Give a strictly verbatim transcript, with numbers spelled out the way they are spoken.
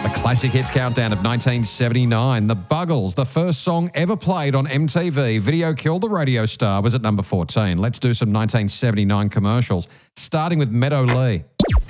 The Classic Hits Countdown of nineteen seventy-nine. The Buggles, the first song ever played on M T V. Video Killed the Radio Star was at number fourteen. Let's do some nineteen seventy-nine commercials, starting with Meadow Lee.